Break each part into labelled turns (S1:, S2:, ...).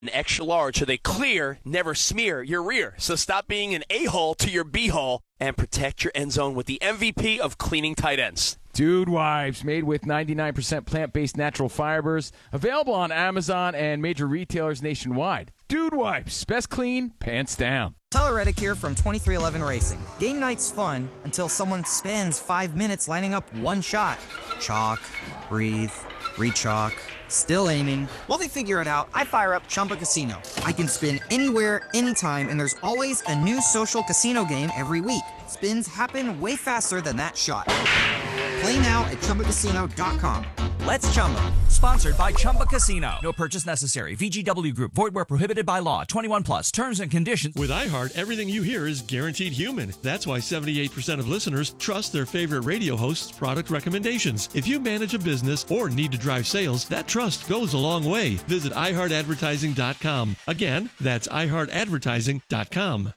S1: An extra large so they clear, never smear your rear. So stop being an a-hole to your b-hole and protect your end zone with the MVP of cleaning tight ends.
S2: Dude Wipes, made with 99% plant-based natural fibers. Available on Amazon and major retailers nationwide. Dude Wipes, best clean, pants down.
S3: Tyler Reddick here from 2311 Racing. Game night's fun until someone spends 5 minutes lining up one shot. Chalk, breathe, re-chalk, still aiming. While they figure it out, I fire up Chumba Casino. I can spin anywhere, anytime, and there's always a new social casino game every week. Spins happen way faster than that shot. Play now at ChumbaCasino.com. Let's Chumba.
S4: Sponsored by Chumba Casino. No purchase necessary. VGW Group. Void where prohibited by law. 21 plus. Terms and conditions.
S5: With iHeart, everything you hear is guaranteed human. That's why 78% of listeners trust their favorite radio host's product recommendations. If you manage a business or need to drive sales, that trust goes a long way. Visit iHeartAdvertising.com. Again, that's iHeartAdvertising.com.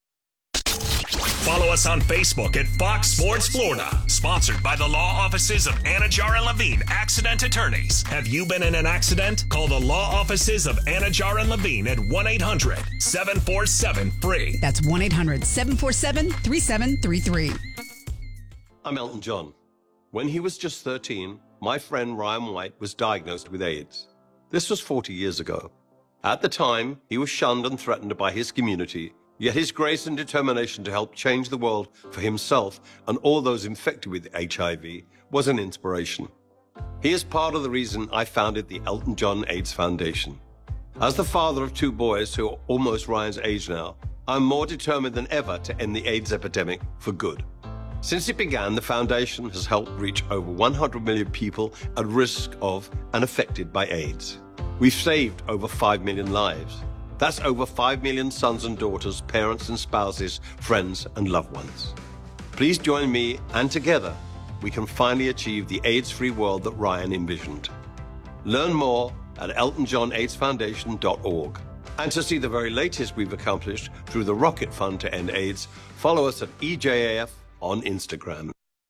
S6: Follow us on Facebook at Fox Sports Florida. Sponsored by the law offices of Anajar and Levine, accident attorneys. Have you been in an accident? Call the law offices of Anajar and Levine at 1-800-747-FREE.
S7: That's 1-800-747-3733.
S8: I'm Elton John. When he was just 13, my friend Ryan White was diagnosed with AIDS. This was 40 years ago. At the time, he was shunned and threatened by his community. Yet his grace and determination to help change the world for himself and all those infected with HIV was an inspiration. He is part of the reason I founded the Elton John AIDS Foundation. As the father of two boys who are almost Ryan's age now, I'm more determined than ever to end the AIDS epidemic for good. Since it began, the foundation has helped reach over 100 million people at risk of and affected by AIDS. We've saved over 5 million lives. That's over 5 million sons and daughters, parents and spouses, friends and loved ones. Please join me, and together we can finally achieve the AIDS-free world that Ryan envisioned. Learn more at eltonjohnaidsfoundation.org. And to see the very latest we've accomplished through the Rocket Fund to End AIDS, follow us at EJAF on Instagram.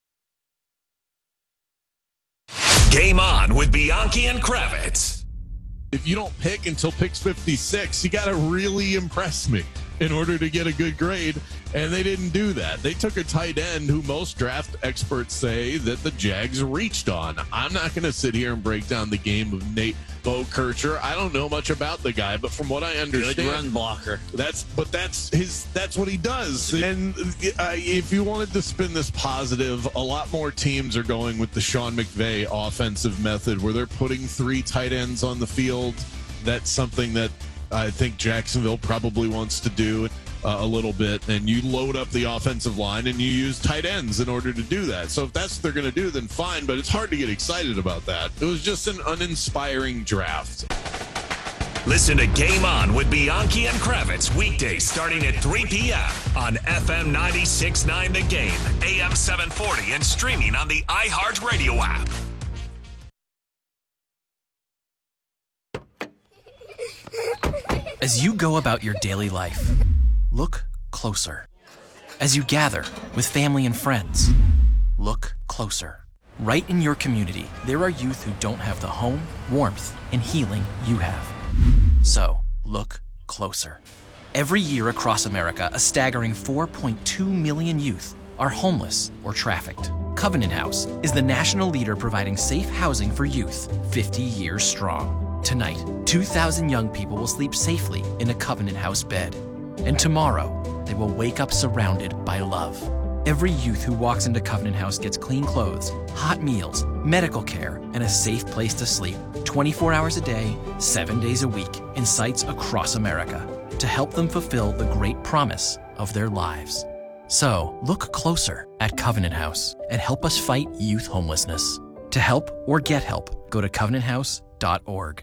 S6: Game on with Bianchi and Kravitz.
S9: If you don't pick until picks 56, you got to really impress me in order to get a good grade. And they didn't do that. They took a tight end who most draft experts say that the Jags reached on. I'm not going to sit here and break down the game of Nate Bokercher. I don't know much about the guy, but from what I understand,
S10: good run blocker.
S9: That's what he does. And if you wanted to spin this positive, a lot more teams are going with the Sean McVay offensive method where they're putting 3 tight ends on the field. That's something that I think Jacksonville probably wants to do a little bit, and you load up the offensive line and you use tight ends in order to do that. So if that's what they're going to do, then fine, but it's hard to get excited about that. It was just an uninspiring draft.
S6: Listen to Game On with Bianchi and Kravitz weekdays starting at 3 p.m. on FM 96.9 The Game, AM 740, and streaming on the iHeartRadio app.
S11: As you go about your daily life, look closer. As you gather with family and friends, look closer. Right in your community, there are youth who don't have the home, warmth, and healing you have. So, look closer. Every year across America, a staggering 4.2 million youth are homeless or trafficked. Covenant House is the national leader providing safe housing for youth, 50 years strong. Tonight, 2,000 young people will sleep safely in a Covenant House bed. And tomorrow, they will wake up surrounded by love. Every youth who walks into Covenant House gets clean clothes, hot meals, medical care, and a safe place to sleep 24 hours a day, 7 days a week in sites across America to help them fulfill the great promise of their lives. So, look closer at Covenant House and help us fight youth homelessness. To help or get help, go to covenanthouse.org.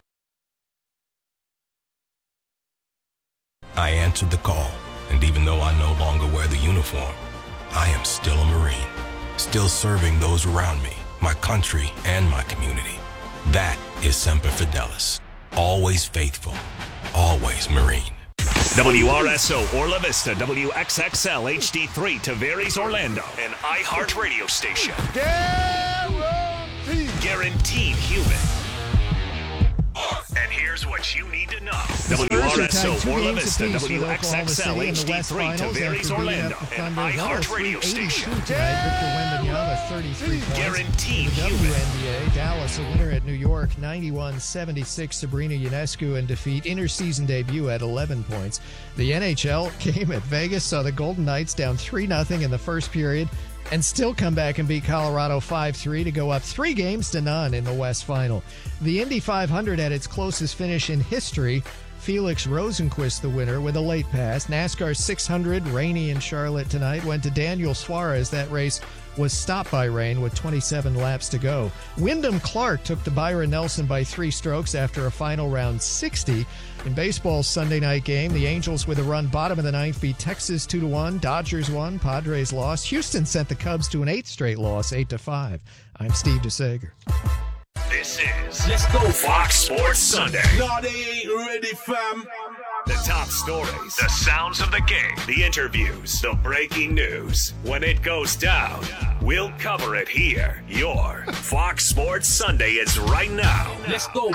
S12: I answered the call, and even though I no longer wear the uniform, I am still a Marine, still serving those around me, my country, and my community. That is Semper Fidelis, always faithful, always Marine.
S6: WRSO Orla Vista, WXXL HD3 Tavares Orlando, an iHeart radio station. Guaranteed human. And here's what you need to know. WRSO Orla Vista, WXXL HD3, Tavares Orlando, and iHeart Radio Station.
S7: Victor Wembanyama, 33 points.
S6: Guaranteed
S7: The
S6: human.
S7: WNBA, Dallas a winner at New York, 91-76. Sabrina Ionescu in defeat. Interseason debut at 11 points. The NHL game at Vegas saw the Golden Knights down 3-0 in the first period and still come back and beat Colorado 5-3 to go up 3-0 in the West Final. The Indy 500 had its closest finish in history. Felix Rosenqvist the winner with a late pass. NASCAR 600, rainy in Charlotte tonight, went to Daniel Suarez. That race was stopped by rain with 27 laps to go. Wyndham Clark took to Byron Nelson by 3 strokes after a final round 60. In baseball's Sunday night game, the Angels with a run bottom of the ninth beat Texas 2-1. Dodgers won, Padres lost. Houston sent the Cubs to an 8th straight loss, 8-5. I'm Steve DeSager.
S6: This is Let's Go Fox Sports Sunday.
S9: No, they ain't ready, fam.
S6: The top stories, the sounds of the game, the interviews, the breaking news. When it goes down, we'll cover it here. Your Fox Sports Sunday is right now. Let's go.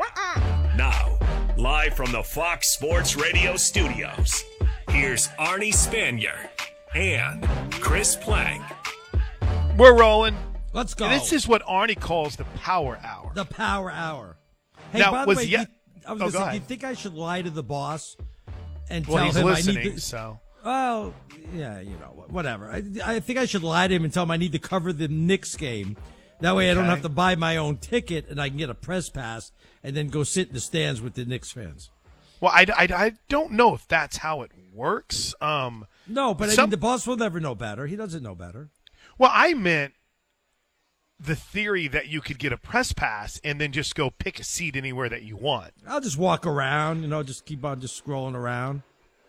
S6: Now, live from the Fox Sports Radio studios, here's Arnie Spanier and Chris Plank.
S10: We're rolling.
S13: Let's go.
S10: This is what Arnie calls the power hour.
S13: The power hour. Hey,
S10: now,
S13: by the
S10: was
S13: way,
S10: yet?
S13: I was going to say, do you think I should lie to the boss and
S10: Well,
S13: tell
S10: he's
S13: him
S10: listening,
S13: I need to,
S10: so.
S13: Well, yeah, you know, whatever. I think I should lie to him and tell him I need to cover the Knicks game. That way I don't have to buy my own ticket and I can get a press pass and then go sit in the stands with the Knicks fans.
S10: Well, I don't know if that's how it works.
S13: No, but I mean, the boss will never know better. He doesn't know better.
S10: Well, I meant the theory that you could get a press pass and then just go pick a seat anywhere that you want.
S13: I'll just walk around, just keep on just scrolling around.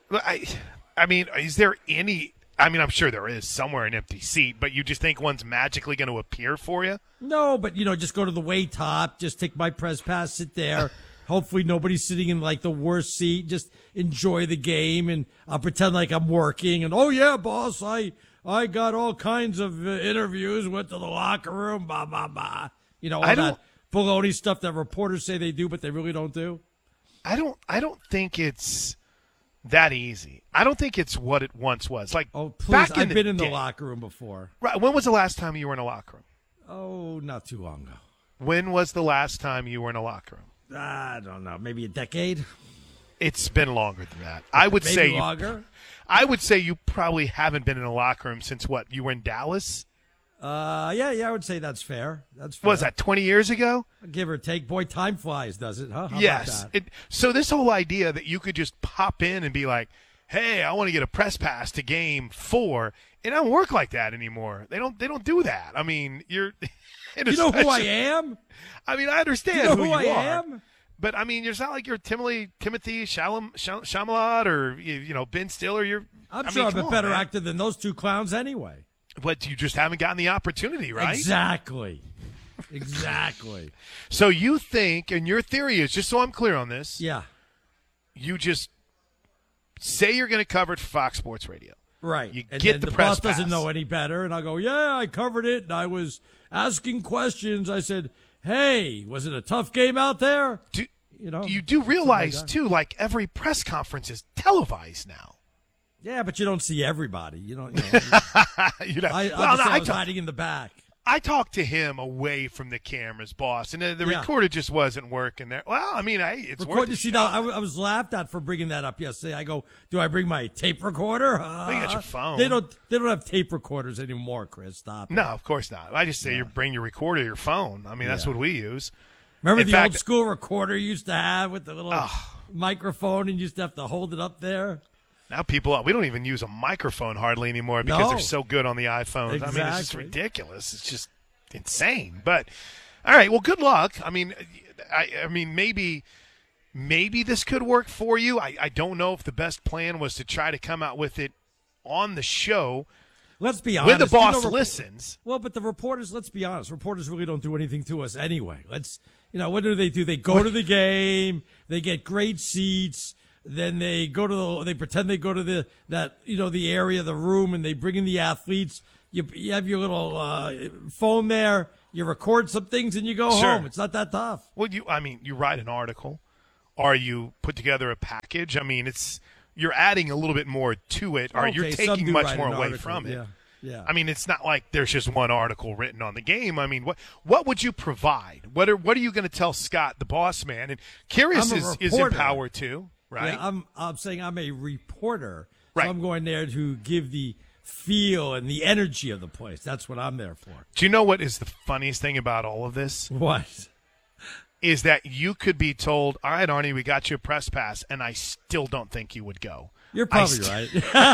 S10: I mean, is there any – I mean, I'm sure there is somewhere an empty seat, but you just think one's magically going to appear for you?
S13: No, but, just go to the way top, just take my press pass, sit there. Hopefully nobody's sitting in, the worst seat. Just enjoy the game, and I'll pretend like I'm working. And, oh, yeah, boss, I got all kinds of interviews, went to the locker room, blah, blah, blah. All that baloney stuff that reporters say they do, but they really don't do.
S10: I don't think it's that easy. I don't think it's what it once was.
S13: Please, I've been in the locker room before.
S10: Right. When was the last time you were in a locker room?
S13: Oh, not too long ago.
S10: When was the last time you were in a locker room?
S13: I don't know. Maybe a decade?
S10: It's been longer than that. I would
S13: Maybe
S10: say
S13: longer?
S10: I would say you probably haven't been in a locker room since what? You were in Dallas?
S13: Yeah, I would say that's fair. That's fair.
S10: What was that, 20 years ago?
S13: Give or take. Boy, time flies, does it? Huh? How
S10: yes.
S13: about that?
S10: So this whole idea that you could just pop in and be like, hey, I want to get a press pass to game 4, it don't work like that anymore. They don't do that. I mean, you're in
S13: you know who I am?
S10: I mean, I understand
S13: you know
S10: who you
S13: I
S10: are.
S13: am?
S10: But I mean, it's not like you're Timothy Chalamet or Ben Stiller.
S13: I'm sure I'm a better actor than those two clowns anyway.
S10: But you just haven't gotten the opportunity, right?
S13: Exactly.
S10: So you think, and your theory is, just so I'm clear on this, you just say you're going to cover it for Fox Sports Radio.
S13: Right.
S10: You
S13: and
S10: get
S13: then
S10: the
S13: the
S10: press
S13: boss
S10: pass.
S13: doesn't know any better, and I'll go, yeah, I covered it, and I was asking questions. I said, hey, was it a tough game out there?
S10: You do realize, too, like every press conference is televised now.
S13: Yeah, but you don't see everybody. You don't. I was hiding in the back.
S10: I talked to him away from the cameras, boss, and the recorder just wasn't working there. Well, I mean, it's worth it.
S13: Now, I was laughed at for bringing that up yesterday. I go, do I bring my tape recorder?
S10: You got your phone.
S13: They don't have tape recorders anymore, Chris. Stop.
S10: No, of course not. I just say you bring your recorder, your phone. I mean, that's what we use.
S13: Remember the old school recorder you used to have with the little microphone, and you used to have to hold it up there?
S10: Now we don't even use a microphone hardly anymore because they're so good on the iPhones.
S13: Exactly.
S10: I mean, it's just ridiculous. It's just insane. But, all right, well, good luck. I mean, maybe this could work for you. I don't know if the best plan was to try to come out with it on the show.
S13: Let's be honest.
S10: When the boss listens.
S13: Well, but the reporters, let's be honest, reporters really don't do anything to us anyway. What do? They go to the game, they get great seats, then they they pretend they go to the area, the room, and they bring in the athletes. You have your little phone there. You record some things and you go
S10: Sure.
S13: home. It's not that tough.
S10: Well, you write an article, or you put together a package. I mean, you're adding a little bit more to it, or you're
S13: some
S10: taking
S13: do
S10: much
S13: write
S10: more
S13: an
S10: away
S13: article,
S10: from it.
S13: yeah. Yeah.
S10: I mean, it's not like there's just one article written on the game. I mean, what would you provide? What are you going to tell Scott, the boss man? And Curious is in power too, right?
S13: Yeah, I'm saying I'm a reporter.
S10: Right.
S13: So I'm going there to give the feel and the energy of the place. That's what I'm there for.
S10: Do you know what is the funniest thing about all of this?
S13: What?
S10: Is that you could be told, all right, Arnie, we got you a press pass, and I still don't think you would go.
S13: You're probably right.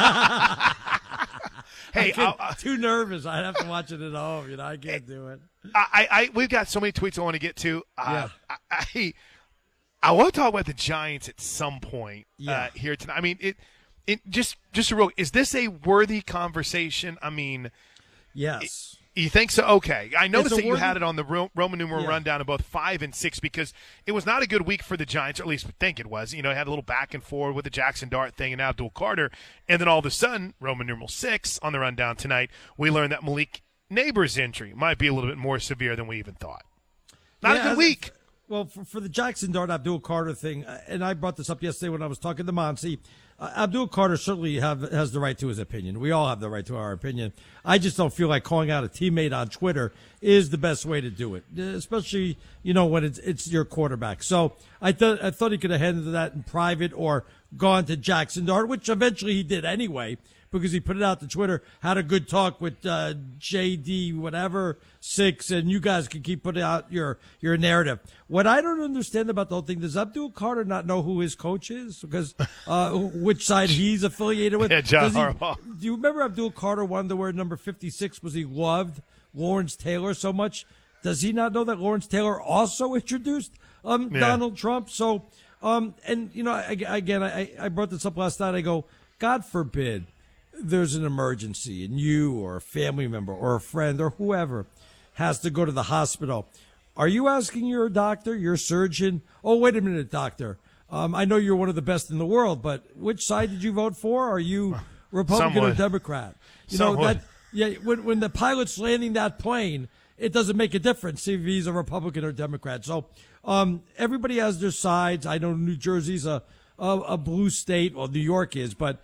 S10: Hey,
S13: too nervous. I'd have to watch it at home. I can't do it.
S10: We've got so many tweets I want to get to.
S13: Yeah.
S10: I want to talk about the Giants at some point here tonight. I mean, it just a real. Is this a worthy conversation? I mean,
S13: yes.
S10: You think so? Okay. I noticed that you
S13: worthy-
S10: had it on the Roman numeral rundown of both 5 and 6 because it was not a good week for the Giants, or at least we think it was. It had a little back and forth with the Jackson Dart thing and Abdul Carter. And then all of a sudden, Roman numeral 6 on the rundown tonight, we learned that Malik Neighbors' injury might be a little bit more severe than we even thought. Not a good week.
S13: Well, for the Jackson Dart Abdul Carter thing, and I brought this up yesterday when I was talking to Monty, Abdul Carter certainly has the right to his opinion. We all have the right to our opinion. I just don't feel like calling out a teammate on Twitter is the best way to do it, especially when it's your quarterback. So I thought he could have handled that in private or gone to Jackson Dart, which eventually he did anyway, because he put it out to Twitter, had a good talk with JD, whatever, 6, and you guys can keep putting out your narrative. What I don't understand about the whole thing, does Abdul Carter not know who his coach is? Because which side he's affiliated with?
S10: Yeah, John Harbaugh.
S13: Do you remember Abdul Carter wanted to wear number 56 because he loved Lawrence Taylor so much? Does he not know that Lawrence Taylor also introduced Donald Trump? So, again, I brought this up last night. I go, God forbid there's an emergency and you or a family member or a friend or whoever has to go to the hospital. Are you asking your doctor, your surgeon, oh, wait a minute, doctor, I know you're one of the best in the world, but which side did you vote for? Are you Republican or Democrat? When the pilot's landing that plane, it doesn't make a difference if he's a Republican or Democrat. So everybody has their sides. I know New Jersey's a blue state. Well, New York is, but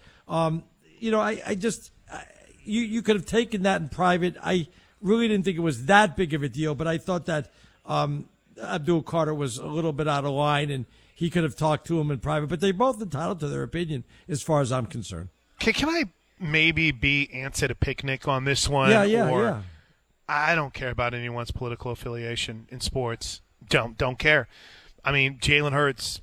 S13: you could have taken that in private. I really didn't think it was that big of a deal, but I thought that Abdul Carter was a little bit out of line, and he could have talked to him in private. But they're both entitled to their opinion, as far as I'm concerned.
S10: Can I maybe be ants at a picnic on this one?
S13: Yeah.
S10: I don't care about anyone's political affiliation in sports. Don't care. I mean, Jalen Hurts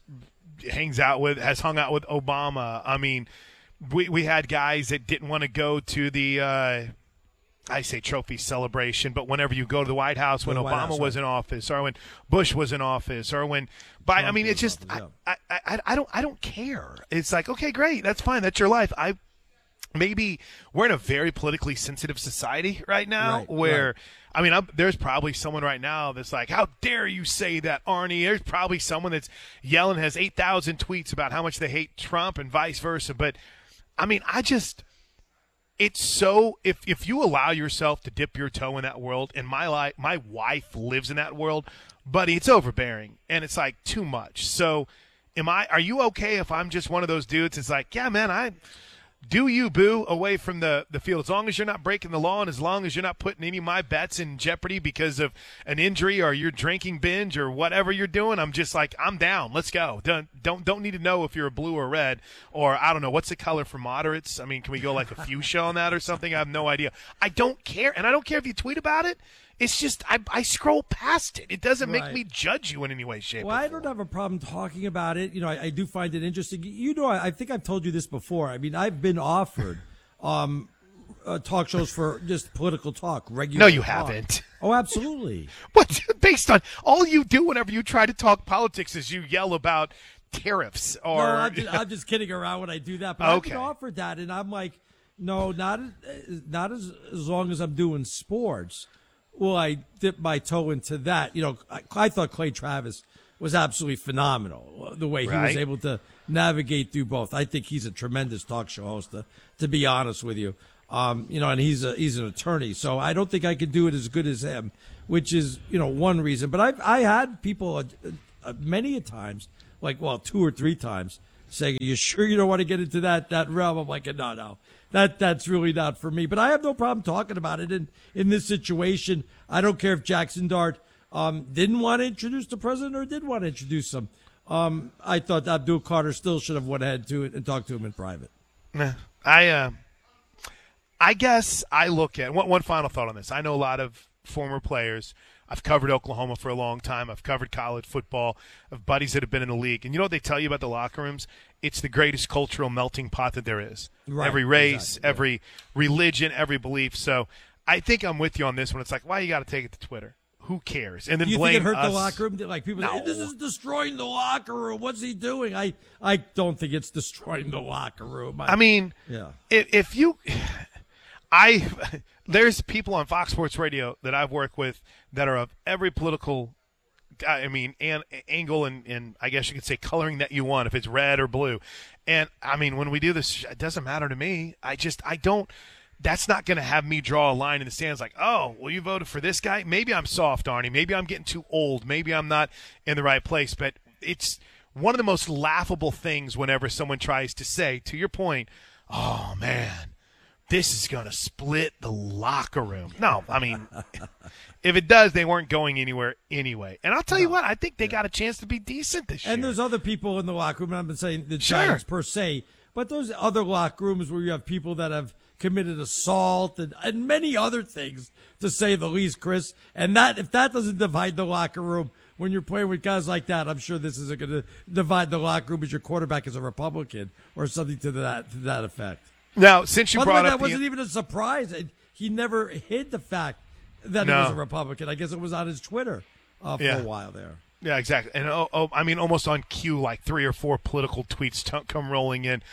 S10: has hung out with Obama. I mean, we had guys that didn't want to go to the trophy celebration, but whenever you go to the White House when Obama was in office, or when Bush was in office, or when Biden, I mean, it's just I don't care. It's like, okay, great, that's fine, that's your life. Maybe we're in a very politically sensitive society right now, where I mean, there's probably someone right now that's like, how dare you say that, Arnie? There's probably someone that's yelling, has 8,000 tweets about how much they hate Trump and vice versa. But I mean, it's so, if you allow yourself to dip your toe in that world, and my wife lives in that world, buddy, it's overbearing and it's like too much. So are you okay if I'm just one of those dudes? It's like, yeah, man, do you, boo, away from the field. As long as you're not breaking the law and as long as you're not putting any of my bets in jeopardy because of an injury or your drinking binge or whatever you're doing, I'm just like, I'm down. Let's go. Don't need to know if you're a blue or red, or I don't know, what's the color for moderates? I mean, can we go like a fuchsia on that or something? I have no idea. I don't care. And I don't care if you tweet about it. It's just I scroll past it. It doesn't make me judge you in any way, shape, or form.
S13: I don't have a problem talking about it. I do find it interesting. I think I've told you this before. I mean, I've been offered talk shows for just political talk, regular.
S10: No, you
S13: talk.
S10: haven't.
S13: Oh, absolutely.
S10: What? Based on all you do whenever you try to talk politics is you yell about tariffs or.
S13: No, I'm just kidding around when I do that. But I've been offered that, and I'm like, no, not as long as I'm doing sports. Well, I dipped my toe into that. I thought Clay Travis was absolutely phenomenal, the way he was able to navigate through both. I think he's a tremendous talk show host, to be honest with you. And he's an attorney, so I don't think I could do it as good as him. which is one reason. But I had people many a times, like 2 or 3 times, saying, "Are you sure you don't want to get into that realm?" I'm like, no, that's really not for me. But I have no problem talking about it. And in this situation, I don't care if Jackson Dart didn't want to introduce the president or did want to introduce him. I thought Abdul Carter still should have went ahead to it and talked to him in private.
S10: Nah, I guess I look at one final thought on this. I know a lot of former players. I've covered Oklahoma for a long time. I've covered college football. I have buddies that have been in the league. And you know what they tell you about the locker rooms? It's the greatest cultural melting pot that there is.
S13: Right,
S10: every race,
S13: exactly.
S10: every religion, every belief. So I think I'm with you on this one. It's like, why you got to take it to Twitter? Who cares? And then
S13: you
S10: blame
S13: think it hurt
S10: us.
S13: the locker room? Like people say, this is destroying the locker room. What's he doing? I don't think it's destroying the locker room.
S10: I mean,
S13: yeah.
S10: If you – there's people on Fox Sports Radio that I've worked with that are of every political, angle and I guess you could say coloring that you want, if it's red or blue. And, I mean, when we do this, it doesn't matter to me. I don't – that's not going to have me draw a line in the stands like, oh, well, you voted for this guy? Maybe I'm soft, Arnie. Maybe I'm getting too old. Maybe I'm not in the right place. But it's one of the most laughable things whenever someone tries to say, to your point, oh, man, this is going to split the locker room. No, I mean, if it does, they weren't going anywhere anyway. And I'll tell you what, I think they got a chance to be decent this year.
S13: And there's other people in the locker room, and I've been saying the Giants per se, but those other locker rooms where you have people that have committed assault and many other things, to say the least, Chris. And that if that doesn't divide the locker room when you're playing with guys like that, I'm sure this isn't going to divide the locker room as your quarterback is a Republican or something to that effect.
S10: Now, since you brought up
S13: that wasn't even a surprise. He never hid the fact that he was a Republican. I guess it was on his Twitter for a while there.
S10: Yeah, exactly. And I mean, almost on cue, like 3 or 4 political tweets come rolling in.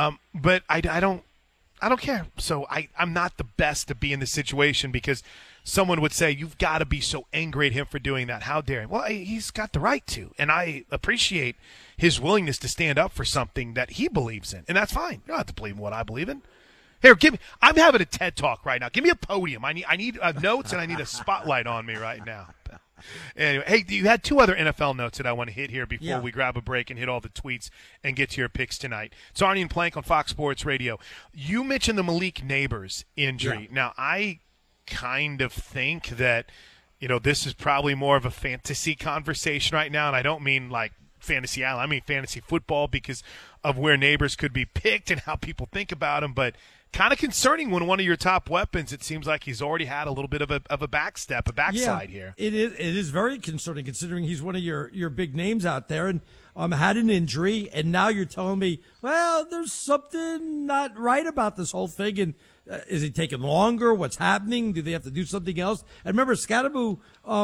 S10: But I don't care. So I'm not the best to be in this situation because someone would say, you've got to be so angry at him for doing that. How dare he? Well, he's got the right to. And I appreciate his willingness to stand up for something that he believes in. And that's fine. You don't have to believe in what I believe in. Here, I'm having a TED Talk right now. Give me a podium. I need notes and I need a spotlight on me right now. Anyway, hey, you had 2 other NFL notes that I want to hit here before we grab a break and hit all the tweets and get to your picks tonight. It's Arnie and Plank on Fox Sports Radio. You mentioned the Malik Neighbors injury. Yeah. Now, I kind of think that, this is probably more of a fantasy conversation right now, and I don't mean like fantasy island. I mean fantasy football because of where Neighbors could be picked and how people think about him, but kind of concerning when one of your top weapons, it seems like he's already had a little bit of a backslide here.
S13: It is very concerning considering he's one of your big names out there and had an injury, and now you're telling me, well, there's something not right about this whole thing, and is it taking longer? What's happening? Do they have to do something else? And remember, Scadaboo,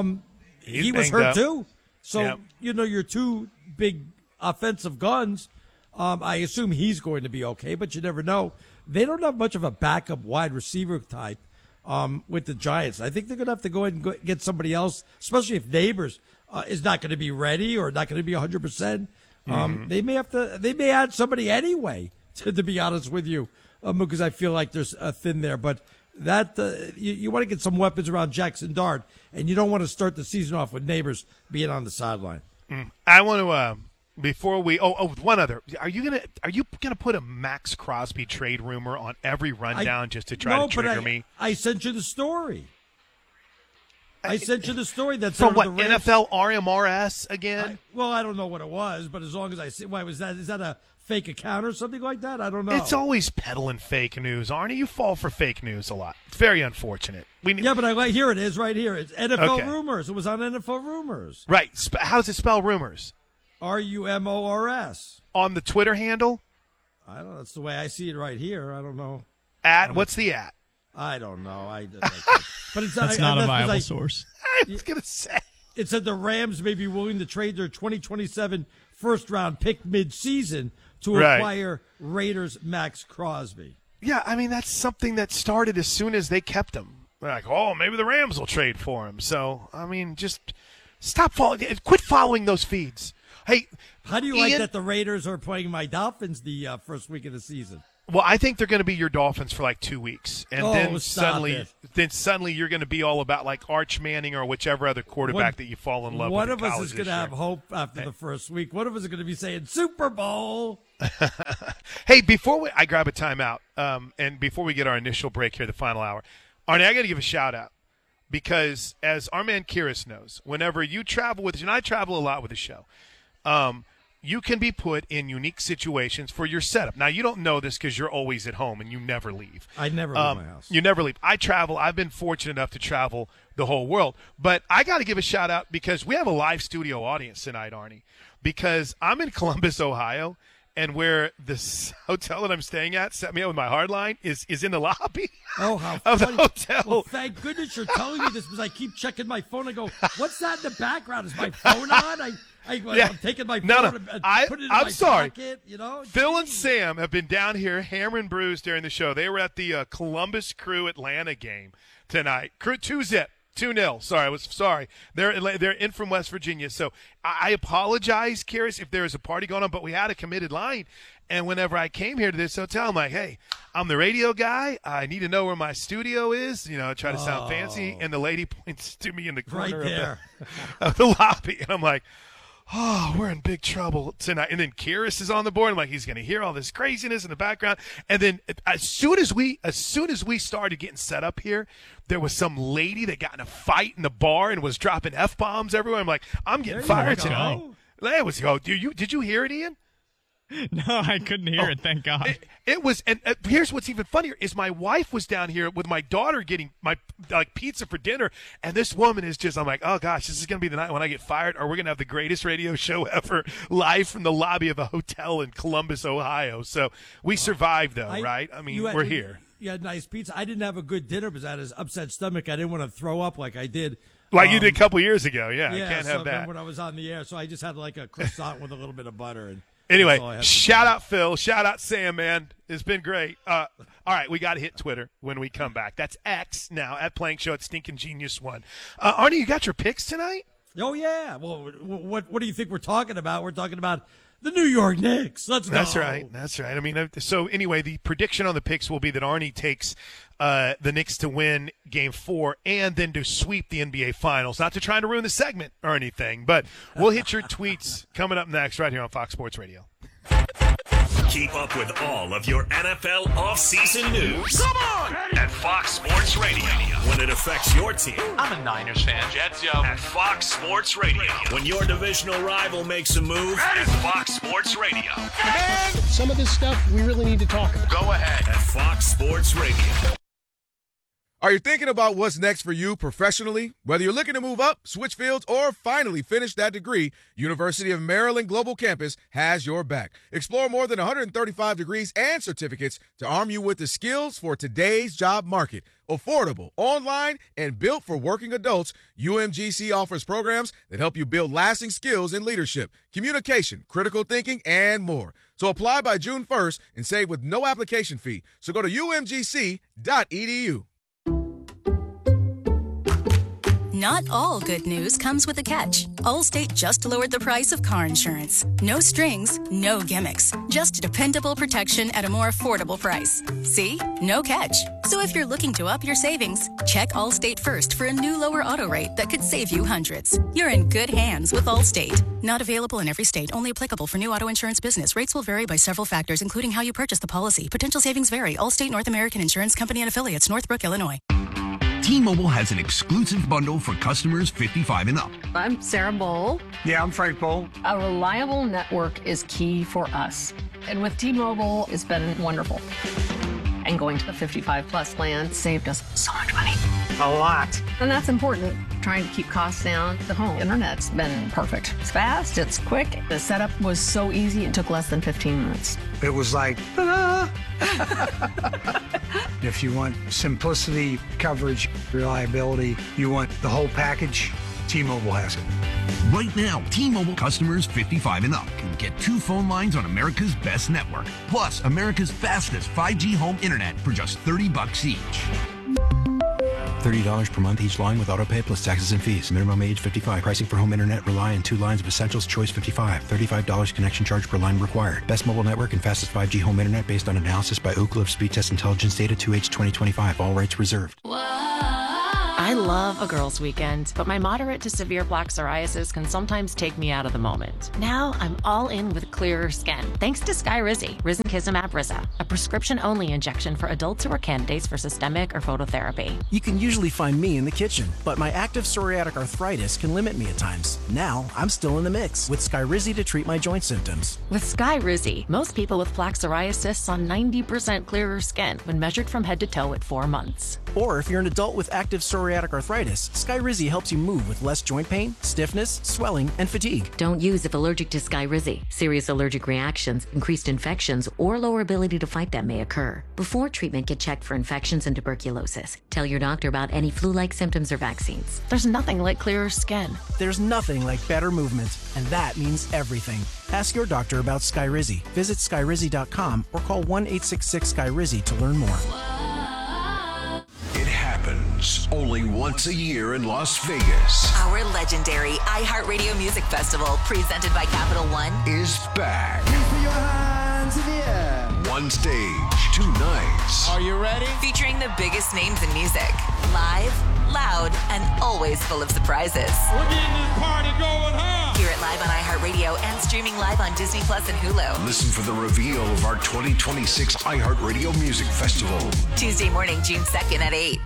S13: he was hurt too. So, your 2 big offensive guns, I assume he's going to be okay, but you never know. They don't have much of a backup wide receiver type with the Giants. I think they're going to have to go ahead and get somebody else, especially if Neighbors is not going to be ready or not going to be 100%. They may add somebody anyway, to be honest with you, because I feel like there's a thin there. But that you want to get some weapons around Jackson Dart, and you don't want to start the season off with Neighbors being on the sideline.
S10: I want to before we one other. Are you gonna put a Max Crosby trade rumor on every rundown just to try to trigger me?
S13: I sent you the story. I sent you the story that's
S10: from what NFL RMRS again.
S13: I don't know what it was, but as long as I see, why was that? Is that a fake account or something like that? I don't know.
S10: It's always peddling fake news, Arnie. You fall for fake news a lot. It's very unfortunate.
S13: But here it is, right here. It's NFL Rumors. It was on NFL Rumors.
S10: Right. How does it spell rumors?
S13: RUMORS.
S10: On the Twitter handle?
S13: I don't know. That's the way I see it right here. I don't know.
S10: What's the at?
S13: I don't know. But it's
S14: that's not a viable source.
S10: I was going to say.
S13: It said the Rams may be willing to trade their 2027 first-round pick mid-season to acquire Raiders' Max Crosby.
S10: Yeah, I mean, that's something that started as soon as they kept him. They're like, maybe the Rams will trade for him. So, I mean, just quit following those feeds. Hey,
S13: how do you like that the Raiders are playing my Dolphins the first week of the season?
S10: Well, I think they're going to be your Dolphins for like 2 weeks, and then suddenly you're going to be all about like Arch Manning or whichever other quarterback that you fall in love with.
S13: One of us is going to have hope after the first week. One of us is going to be saying Super Bowl.
S10: Hey, before I grab a timeout, and before we get our initial break here, the final hour, Arnie, I got to give a shout out because as our man Kiris knows, whenever you travel with us, and I travel a lot with the show, you can be put in unique situations for your setup. Now, you don't know this because you're always at home and you never leave.
S13: I never leave my house.
S10: You never leave. I travel. I've been fortunate enough to travel the whole world. But I got to give a shout-out because we have a live studio audience tonight, Arnie, because I'm in Columbus, Ohio, and where this hotel that I'm staying at set me up with my hard line is in the lobby
S13: how
S10: of the
S13: funny.
S10: hotel.
S13: Well, thank goodness you're telling me this because I keep checking my phone. I go, what's that in the background? Is my phone on? I'm taking my phone and put it in my pocket, you know?
S10: Phil and Sam have been down here hammering brews during the show. They were at the Columbus Crew Atlanta game tonight. Crew 2-0. 2-0. Sorry. They're in from West Virginia. So I apologize, Kiris, if there is a party going on, but we had a committed line. And whenever I came here to this hotel, I'm like, hey, I'm the radio guy. I need to know where my studio is. You know, try to sound fancy. And the lady points to me in the corner of the lobby. And I'm like, oh, we're in big trouble tonight. And then Kiris is on the board. I'm like, he's going to hear all this craziness in the background. And then as soon as we started getting set up here, there was some lady that got in a fight in the bar and was dropping F-bombs everywhere. I'm like, I'm getting fired tonight. That was did you hear it, Ian?
S14: No, I couldn't hear it, thank God.
S10: It was, and here's what's even funnier is my wife was down here with my daughter getting my pizza for dinner, and this woman is just, I'm like, oh gosh, this is going to be the night when I get fired, or we're going to have the greatest radio show ever live from the lobby of a hotel in Columbus, Ohio. So we survived though, right? I mean, we're here.
S13: You had nice pizza. I didn't have a good dinner because I had an upset stomach. I didn't want to throw up like I did.
S10: Like you did a couple years ago, yeah. I can't have that.
S13: When I was on the air, so I just had like a croissant with a little bit of butter. And
S10: anyway, shout out Phil, shout out Sam, man. It's been great. All right, we got to hit Twitter when we come back. That's X now at Plank Show at Stinking Genius One. Arnie, you got your picks tonight?
S13: Oh yeah. Well, what do you think we're talking about? We're talking about the New York Knicks. Let's go.
S10: That's right. I mean, so anyway, the prediction on the picks will be that Arnie takes the Knicks to win Game 4 and then to sweep the NBA Finals. Not to try to ruin the segment or anything, but we'll hit your tweets coming up next right here on Fox Sports Radio.
S6: Keep up with all of your NFL offseason news. Come on! At Fox Sports Radio. When it affects your team.
S15: I'm a Niners fan, Jets, yo.
S6: At Fox Sports Radio. When your divisional rival makes a move. At Fox Sports Radio.
S15: Man, some of this stuff we really need to talk about.
S6: Go ahead. At Fox Sports Radio.
S16: Are you thinking about what's next for you professionally? Whether you're looking to move up, switch fields, or finally finish that degree, University of Maryland Global Campus has your back. Explore more than 135 degrees and certificates to arm you with the skills for today's job market. Affordable, online, and built for working adults, UMGC offers programs that help you build lasting skills in leadership, communication, critical thinking, and more. So apply by June 1st and save with no application fee. So go to umgc.edu.
S17: Not all good news comes with a catch. Allstate just lowered the price of car insurance. No strings, no gimmicks. Just dependable protection at a more affordable price. See? No catch. So if you're looking to up your savings, check Allstate first for a new lower auto rate that could save you hundreds. You're in good hands with Allstate. Not available in every state. Only applicable for new auto insurance business. Rates will vary by several factors, including how you purchase the policy. Potential savings vary. Allstate North American Insurance Company and Affiliates, Northbrook, Illinois.
S18: T-Mobile has an exclusive bundle for customers 55 and up.
S19: I'm Sarah Bowl.
S18: Yeah, I'm Frank Bowl.
S19: A reliable network is key for us. And with T-Mobile, it's been wonderful. And going to the 55-plus plan saved us so much money.
S18: A lot.
S19: And that's important. Trying to keep costs down. The home internet's been perfect. It's fast, it's quick. The setup was so easy, it took less than 15 minutes.
S18: It was like, ta-da! If you want simplicity, coverage, reliability, you want the whole package, T-Mobile has it. Right now, T-Mobile customers 55 and up can get 2 phone lines on America's best network, plus America's fastest 5G home internet for just $30 each.
S20: $30 per month each line with autopay plus taxes and fees. Minimum age 55. Pricing for home internet rely on 2 lines of Essentials Choice 55. $35 connection charge per line required. Best mobile network and fastest 5G home internet based on analysis by Ookla of Speed Test Intelligence data 2H 2025. All rights reserved.
S21: I love a girls' weekend, but my moderate to severe plaque psoriasis can sometimes take me out of the moment. Now I'm all in with clearer skin, thanks to Skyrizi, Risankizumab Risa, a prescription-only injection for adults who are candidates for systemic or phototherapy.
S22: You can usually find me in the kitchen, but my active psoriatic arthritis can limit me at times. Now I'm still in the mix with Skyrizi to treat my joint symptoms.
S21: With Skyrizi, most people with plaque psoriasis saw 90% clearer skin when measured from head to toe at 4 months.
S22: Or if you're an adult with active psoriatic arthritis, Skyrizi helps you move with less joint pain, stiffness, swelling, and fatigue.
S23: Don't use if allergic to Skyrizi. Serious allergic reactions, increased infections, or lower ability to fight them may occur. Before treatment, get checked for infections and tuberculosis. Tell your doctor about any flu-like symptoms or vaccines.
S21: There's nothing like clearer skin.
S22: There's nothing like better movement, and that means everything. Ask your doctor about Skyrizi. Visit Skyrizi.com or call 1-866-SKYRIZI to learn more.
S6: It happens only once a year in Las Vegas.
S24: Our legendary iHeartRadio Music Festival, presented by Capital One,
S6: Is back. One stage, 2 nights.
S24: Are you ready? Featuring the biggest names in music. Live, loud, and always full of surprises.
S25: We're getting this party going, huh?
S24: Hear it live on iHeartRadio and streaming live on Disney Plus and Hulu.
S6: Listen for the reveal of our 2026 iHeartRadio Music Festival.
S24: Tuesday morning, June 2nd at 8.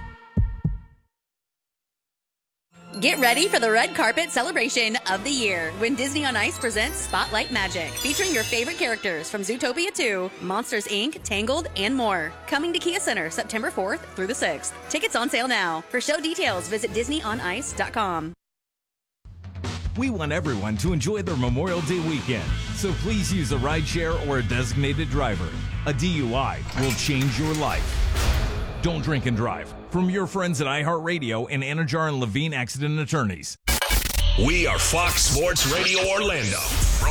S26: Get ready for the red carpet celebration of the year when Disney on Ice presents Spotlight Magic, featuring your favorite characters from Zootopia 2, Monsters, Inc., Tangled, and more. Coming to Kia Center September 4th through the 6th. Tickets on sale now. For show details, visit DisneyOnIce.com.
S27: We want everyone to enjoy their Memorial Day weekend, so please use a rideshare or a designated driver. A DUI will change your life. Don't drink and drive. From your friends at iHeartRadio and Anajar and Levine Accident Attorneys.
S6: We are Fox Sports Radio Orlando.